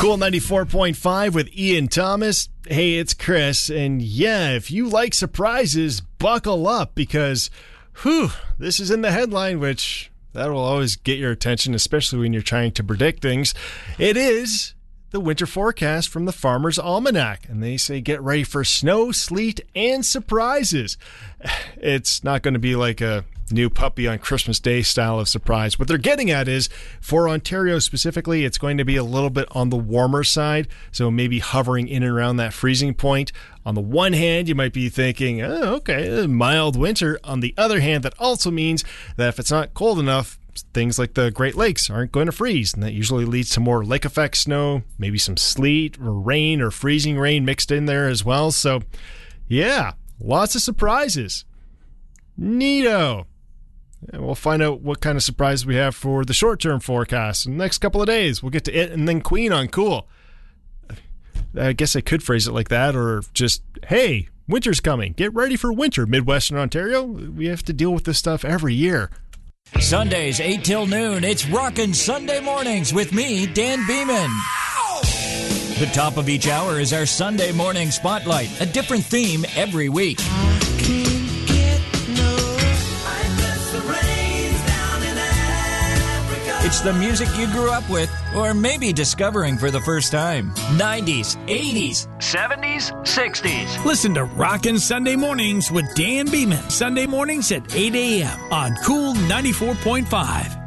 Cool 94.5 with Ian Thomas. Hey, it's Chris. And yeah, if you like surprises, buckle up because, this is in the headline, which that will always get your attention, especially when you're trying to predict things. It is the winter forecast from the Farmer's Almanac. And they say get ready for snow, sleet, and surprises. It's not going to be like a new puppy on Christmas Day style of surprise. What they're getting at is, for Ontario specifically, it's going to be a little bit on the warmer side, so maybe hovering in and around that freezing point. On the one hand, you might be thinking, okay, a mild winter. On the other hand, that also means that if it's not cold enough, things like the Great Lakes aren't going to freeze, and that usually leads to more lake effect snow, maybe some sleet or rain or freezing rain mixed in there as well. So, yeah, lots of surprises. Neato. And we'll find out what kind of surprise we have for the short-term forecast in the next couple of days. We'll get to it and then Queen on Cool. I guess I could phrase it like that, or just, hey, winter's coming. Get ready for winter, Midwestern Ontario. We have to deal with this stuff every year. Sundays, 8 till noon, it's Rockin' Sunday Mornings with me, Dan Beeman. The top of each hour is our Sunday Morning Spotlight, a different theme every week. It's the music you grew up with, or maybe discovering for the first time. 90s, 80s, 70s, 60s. Listen to Rockin' Sunday Mornings with Dan Beeman. Sunday mornings at 8 a.m. on Cool 94.5.